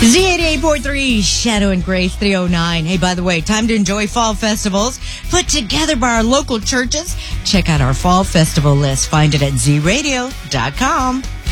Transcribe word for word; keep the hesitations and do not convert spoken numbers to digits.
Z eighty-eight point three, Shadow and Grace three oh nine. Hey, by the way, time to enjoy fall festivals put together by our local churches. Check out our fall festival list. Find it at z radio dot com.